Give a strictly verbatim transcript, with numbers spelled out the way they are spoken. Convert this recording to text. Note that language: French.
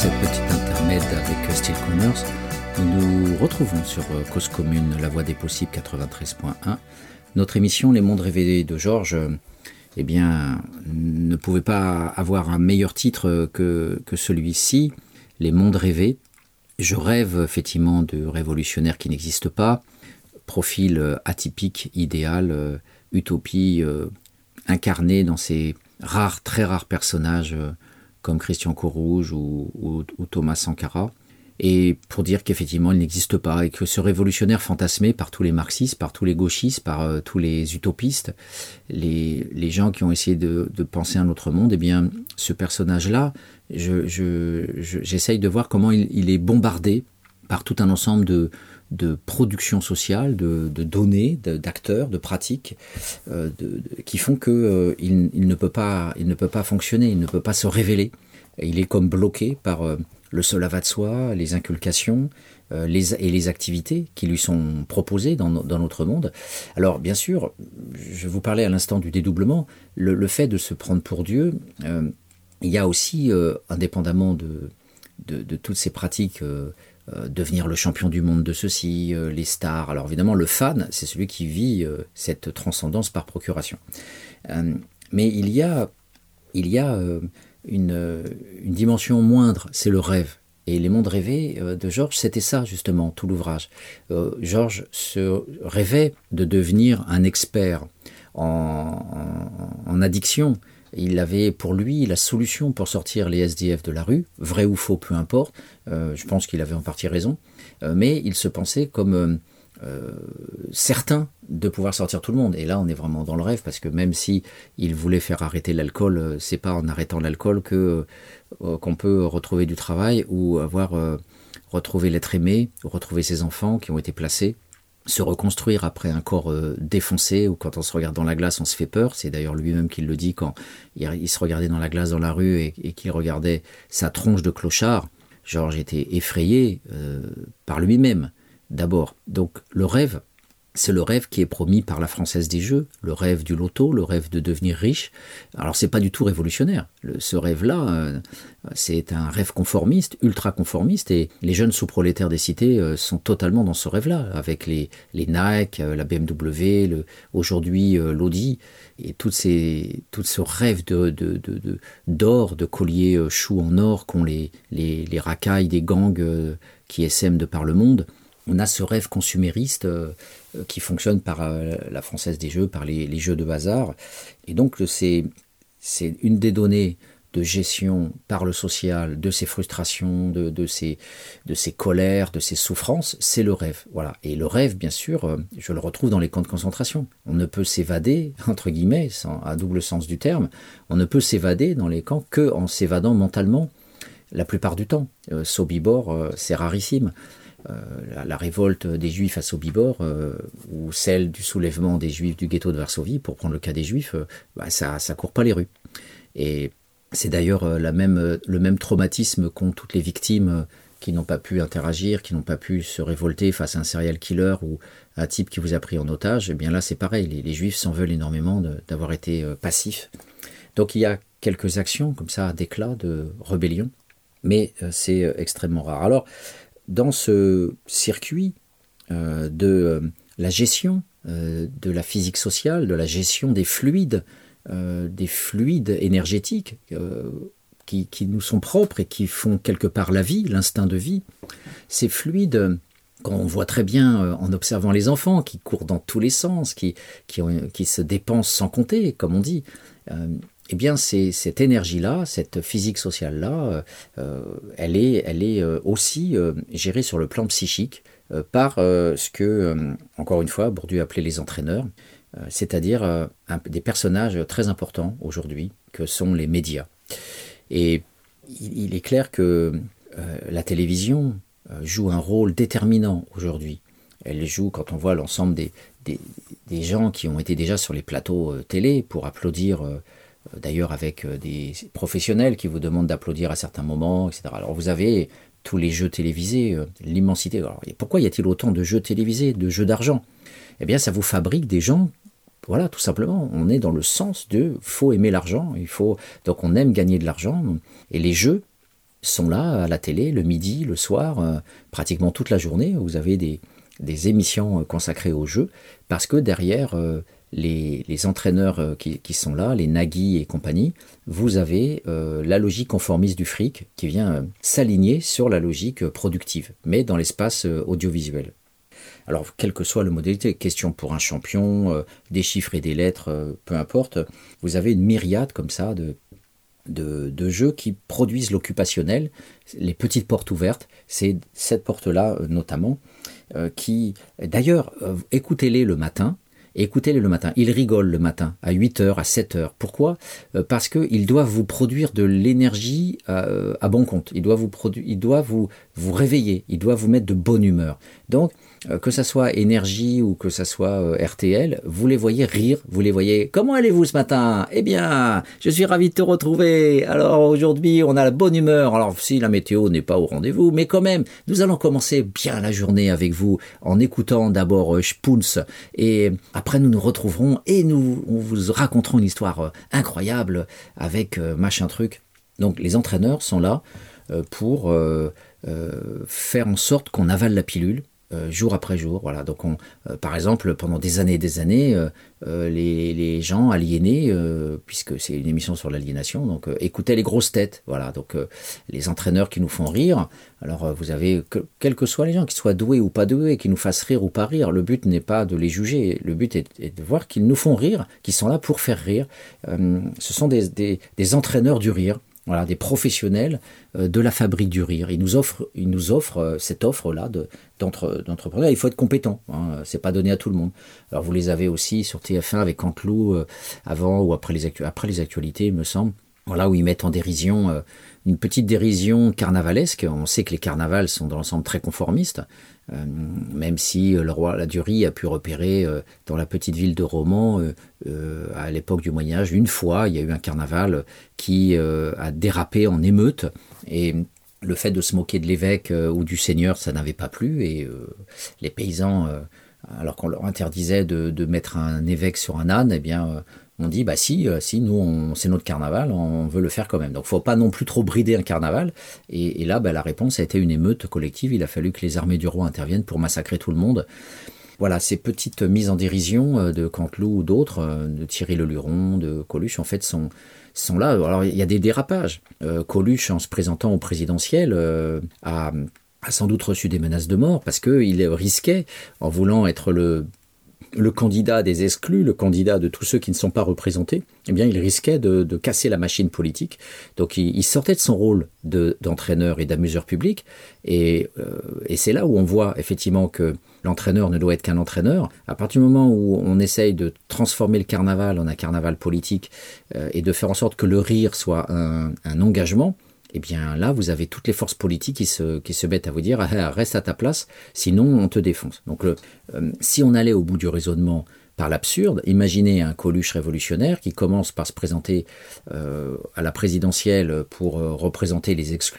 cette petite intermède avec Steel Corners, nous nous retrouvons sur Cause Commune, la voix des possibles quatre-vingt-treize point un. Notre émission Les Mondes Rêvés de Georges eh bien, ne pouvait pas avoir un meilleur titre que, que celui-ci, Les Mondes Rêvés. Je rêve effectivement de révolutionnaires qui n'existent pas, profil atypique, idéal, utopie, euh, incarné dans ces rares, très rares personnages euh, comme Christian Courrouge ou, ou, ou Thomas Sankara, et pour dire qu'effectivement il n'existe pas, et que ce révolutionnaire fantasmé par tous les marxistes, par tous les gauchistes, par euh, tous les utopistes, les, les gens qui ont essayé de, de penser un autre monde, eh bien ce personnage-là, je, je, je, j'essaye de voir comment il, il est bombardé par tout un ensemble de, de productions sociales, de, de données, de, d'acteurs, de pratiques, euh, de, de, qui font qu'il euh, il ne peut pas, il ne peut pas fonctionner, il ne peut pas se révéler. Il est comme bloqué par euh, le seul avat de soi, les inculcations euh, les, et les activités qui lui sont proposées dans, dans notre monde. Alors bien sûr, je vous parlais à l'instant du dédoublement, le, le fait de se prendre pour Dieu, euh, il y a aussi, euh, indépendamment de, de, de toutes ces pratiques, euh, Euh, devenir le champion du monde de ceci, euh, les stars. Alors évidemment, le fan, c'est celui qui vit euh, cette transcendance par procuration. Euh, mais il y a, il y a euh, une, une dimension moindre, c'est le rêve. Et Les Mondes Rêvés euh, de Georges, c'était ça justement, tout l'ouvrage. Euh, Georges se rêvait de devenir un expert en, en, en addiction. Il avait pour lui la solution pour sortir les S D F de la rue, vrai ou faux, peu importe. Euh, je pense qu'il avait en partie raison. Euh, mais il se pensait comme euh, euh, certain de pouvoir sortir tout le monde. Et là, on est vraiment dans le rêve, parce que même si il voulait faire arrêter l'alcool, euh, c'est pas en arrêtant l'alcool que euh, qu'on peut retrouver du travail ou avoir euh, retrouvé l'être aimé, ou retrouver ses enfants qui ont été placés. Se reconstruire après un corps euh, défoncé, ou quand on se regarde dans la glace, on se fait peur. C'est d'ailleurs lui-même qui le dit quand il, il se regardait dans la glace dans la rue et, et qu'il regardait sa tronche de clochard. Georges était effrayé euh, par lui-même, d'abord. Donc le rêve, c'est le rêve qui est promis par la Française des Jeux, le rêve du loto, le rêve de devenir riche. Alors c'est pas du tout révolutionnaire. Le, ce rêve-là, euh, c'est un rêve conformiste, ultra conformiste, et les jeunes sous-prolétaires des cités euh, sont totalement dans ce rêve-là, avec les, les Nike, euh, la B M W, le, aujourd'hui euh, l'Audi, et toutes ces, tout ce rêve de, de, de, de, d'or, de colliers euh, choux en or qu'ont les, les, les racailles des gangs euh, qui essaiment de par le monde. On a ce rêve consumériste euh, qui fonctionne par euh, la Française des Jeux, par les, les jeux de hasard. Et donc, c'est, c'est une des données de gestion par le social de ces frustrations, de, de, ces, de ces colères, de ces souffrances, c'est le rêve. Voilà. Et le rêve, bien sûr, euh, je le retrouve dans les camps de concentration. On ne peut s'évader, entre guillemets, sans, à double sens du terme, on ne peut s'évader dans les camps qu'en s'évadant mentalement, la plupart du temps. Euh, Sobibor, euh, c'est rarissime. Euh, la, la révolte des Juifs à Sobibor, euh, ou celle du soulèvement des Juifs du ghetto de Varsovie, pour prendre le cas des Juifs, euh, bah, ça ça court pas les rues. Et c'est d'ailleurs euh, la même, euh, le même traumatisme qu'ont toutes les victimes euh, qui n'ont pas pu interagir, qui n'ont pas pu se révolter face à un serial killer ou un type qui vous a pris en otage. Et bien là, c'est pareil, les, les Juifs s'en veulent énormément de, d'avoir été euh, passifs. Donc il y a quelques actions comme ça, d'éclat, de rébellion, mais euh, c'est euh, extrêmement rare. Alors, dans ce circuit euh, de euh, la gestion euh, de la physique sociale, de la gestion des fluides, euh, des fluides énergétiques euh, qui, qui nous sont propres et qui font quelque part la vie, l'instinct de vie, ces fluides qu'on voit très bien euh, en observant les enfants qui courent dans tous les sens, qui, qui, ont, qui se dépensent sans compter, comme on dit, euh, eh bien, c'est, cette énergie-là, cette physique sociale-là, euh, elle est, elle est euh, aussi euh, gérée sur le plan psychique euh, par euh, ce que, euh, encore une fois, Bourdieu appelait les entraîneurs, euh, c'est-à-dire euh, un, des personnages très importants aujourd'hui, que sont les médias. Et il, il est clair que euh, la télévision euh, joue un rôle déterminant aujourd'hui. Elle joue, quand on voit l'ensemble des, des, des gens qui ont été déjà sur les plateaux euh, télé pour applaudir, euh, d'ailleurs avec des professionnels qui vous demandent d'applaudir à certains moments, et cetera. Alors vous avez tous les jeux télévisés, euh, l'immensité. Alors, pourquoi y a-t-il autant de jeux télévisés, de jeux d'argent ? Eh bien, ça vous fabrique des gens, voilà, tout simplement. On est dans le sens de « faut aimer l'argent », il faut, donc on aime gagner de l'argent. Et les jeux sont là à la télé, le midi, le soir, euh, pratiquement toute la journée. Vous avez des, des émissions consacrées aux jeux, parce que derrière euh, les, les entraîneurs qui, qui sont là, les Nagui et compagnie, vous avez euh, la logique conformiste du fric qui vient euh, s'aligner sur la logique productive, mais dans l'espace euh, audiovisuel. Alors, quelle que soit la modalité, question pour un champion, euh, des chiffres et des lettres, euh, peu importe, vous avez une myriade comme ça de De, de jeux qui produisent l'occupationnel, les petites portes ouvertes, c'est cette porte-là euh, notamment, euh, qui, d'ailleurs, euh, écoutez-les le matin, écoutez-les le matin, ils rigolent le matin, à huit heures, à sept heures. Pourquoi ? euh, Parce qu'ils doivent vous produire de l'énergie euh, à bon compte, ils doivent, vous, produ- ils doivent vous, vous réveiller, ils doivent vous mettre de bonne humeur. Donc, euh, que ça soit Énergie ou que ça soit euh, R T L, vous les voyez rire, vous les voyez « Comment allez-vous ce matin ? Eh bien, je suis ravi de te retrouver. Alors aujourd'hui, on a la bonne humeur. Alors si la météo n'est pas au rendez-vous, mais quand même, nous allons commencer bien la journée avec vous en écoutant d'abord euh, Spoons. Et après, nous nous retrouverons et nous on vous raconterons une histoire euh, incroyable avec euh, machin truc. » Donc les entraîneurs sont là euh, pour euh, euh, faire en sorte qu'on avale la pilule. Euh, jour après jour, voilà. Donc, on, euh, par exemple, pendant des années et des années, euh, euh, les, les gens aliénés, euh, puisque c'est une émission sur l'aliénation, donc euh, écoutaient les grosses têtes, voilà. Donc, euh, les entraîneurs qui nous font rire. Alors, euh, vous avez que, quels que soient les gens, qu'ils soient doués ou pas doués, qu'ils nous fassent rire ou pas rire. Le but n'est pas de les juger. Le but est, est de voir qu'ils nous font rire, qu'ils sont là pour faire rire. Euh, ce sont des, des, des entraîneurs du rire. Voilà, des professionnels euh, de la fabrique du rire. Ils nous offrent, ils nous offrent euh, cette offre-là de, d'entre, d'entrepreneurs. Il faut être compétent, hein, c'est pas donné à tout le monde. Alors vous les avez aussi sur T F un avec Canteloup euh, avant ou après les, actu- après les actualités, il me semble. Voilà, où ils mettent en dérision, euh, une petite dérision carnavalesque. On sait que les carnavals sont dans l'ensemble très conformistes, euh, même si euh, le roi Ladurie a pu repérer euh, dans la petite ville de Romans, euh, euh, à l'époque du Moyen-Âge, une fois, il y a eu un carnaval qui euh, a dérapé en émeute, et le fait de se moquer de l'évêque euh, ou du seigneur, ça n'avait pas plu, et euh, les paysans, euh, alors qu'on leur interdisait de, de mettre un évêque sur un âne, eh bien... Euh, on dit, bah si, euh, si nous, on, c'est notre carnaval, on veut le faire quand même. Donc, il ne faut pas non plus trop brider un carnaval. Et, et là, bah, la réponse a été une émeute collective. Il a fallu que les armées du roi interviennent pour massacrer tout le monde. Voilà, ces petites mises en dérision euh, de Canteloup ou d'autres, euh, de Thierry Leluron, de Coluche, en fait, sont, sont là. Alors, il y a des dérapages. Euh, Coluche, en se présentant au présidentiel, euh, a, a sans doute reçu des menaces de mort parce qu'il risquait, en voulant être le... le candidat des exclus, le candidat de tous ceux qui ne sont pas représentés, eh bien, il risquait de, de casser la machine politique. Donc, il, il sortait de son rôle de, d'entraîneur et d'amuseur public. Et, euh, et c'est là où on voit effectivement que l'entraîneur ne doit être qu'un entraîneur. À partir du moment où on essaye de transformer le carnaval en un carnaval politique euh, et de faire en sorte que le rire soit un, un engagement, eh bien là, vous avez toutes les forces politiques qui se, qui se mettent à vous dire ah, « reste à ta place, sinon on te défonce ». Donc le, euh, si on allait au bout du raisonnement par l'absurde, imaginez un Coluche révolutionnaire qui commence par se présenter euh, à la présidentielle pour euh, représenter les exclus